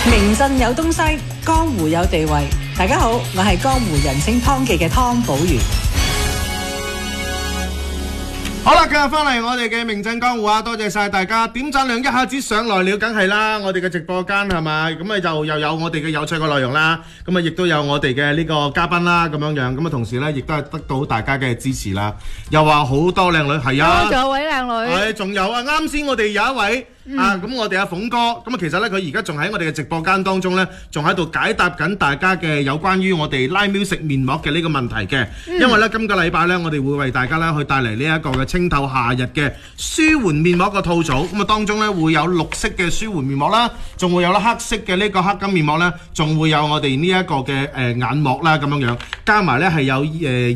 名鎮有東西，江湖有地位。大家好，我係江湖人稱湯記嘅湯寶如。 好啦，今日翻嚟我哋嘅名鎮江湖啊，多謝晒大家點讚量一下子上來了，梗係啦，我哋嘅直播間係咪？咁啊就又有我哋嘅有趣嘅內容啦，咁啊亦都有我哋嘅呢個嘉賓啦，咁樣樣，咁啊同時咧亦都係得到大家嘅支持啦，又話好多靚女，係啊， 仲有位靚女， 係仲有啊，啱先我哋有一位。咁我哋阿鳳哥，咁啊其實咧佢而家仲喺我哋嘅直播間當中咧，仲喺度解答緊大家嘅有關於我哋拉喵食面膜嘅呢個問題嘅。因為咧今個禮拜咧，我哋會為大家咧去帶嚟呢一個嘅清透夏日嘅舒緩面膜嘅套組。咁啊當中咧會有綠色嘅舒緩面膜啦，仲會有啦黑色嘅呢個黑金面膜啦，仲會有我哋呢一個嘅眼膜啦咁樣樣，加埋咧係有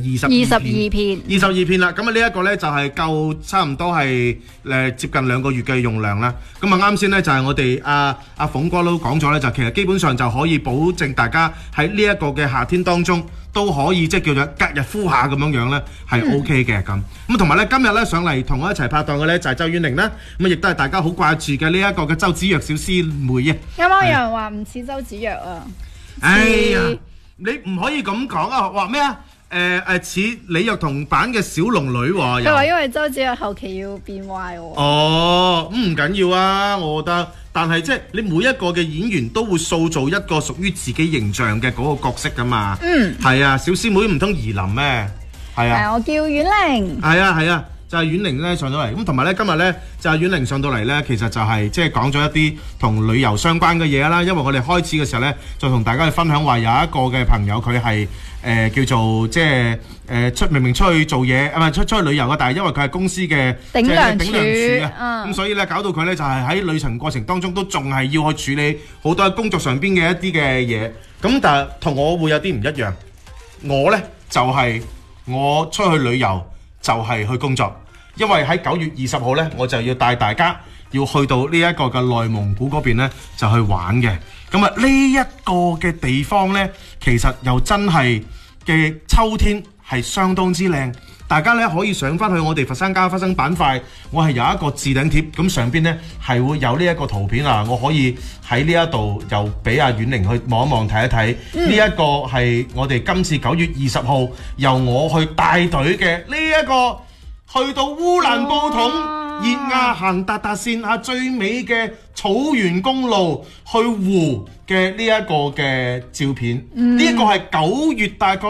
22片啦。咁啊呢一個咧就係夠差唔多係接近2個月嘅用量啦。咁啊啱先咧就係我哋阿鳳哥都講咗咧，就其實基本上就可以保證大家喺呢一個嘅夏天當中都可以即係叫做隔日敷下咁樣樣咧係 OK 嘅咁。咁同埋咧今日咧上嚟同我一齊拍檔嘅咧就係周婉玲啦，咁啊亦都係大家好掛住嘅呢一個嘅周芷若小師妹啊。 啱啱有人話唔似周芷若啊？ 哎呀，你唔可以咁講啊！話咩啊？似李若彤版嘅小龍女喎。 佢話因為周芷若後期要變壞喎。 哦，唔緊要啊，我覺得。但係即係你每一個嘅演員都會塑造一個屬於自己形象嘅嗰個角色噶嘛。係啊，小師妹唔通怡琳咩？係啊。 我叫婉玲。係啊。就係婉玲咧上到嚟，咁同埋咧今日咧就係婉玲上到嚟咧，其實就係即係講咗一啲同旅遊相關嘅嘢啦。因為我哋開始嘅時候咧，就同大家去分享話有一個嘅朋友佢係叫做即係明明出去做嘢，唔係出去旅遊嘅，但係因為佢係公司嘅頂梁柱啊，咁所以咧搞到佢咧就係喺旅程過程當中都仲係要去處理好多工作上邊嘅一啲嘅嘢。咁但係同我會有啲唔一樣，我咧就係我出去旅遊。就係去工作，因為喺9月20號呢，我就要帶大家要去到呢一個嘅內蒙古嗰邊呢，就去玩嘅。咁啊，呢一個嘅地方呢，其實又真係嘅秋天係相當之靚。大家呢可以上翻去我哋佛山家花生板塊，我係有一個置頂貼，咁上邊呢係會有呢一個圖片啊，我可以喺呢一度又俾阿婉玲去望一望睇一睇。呢一個係我哋今次9月20號由我去帶隊嘅呢一個去到烏蘭布統熱亞行達達線啊最美嘅草原公路去湖嘅呢一個嘅照片。呢一個係9月大概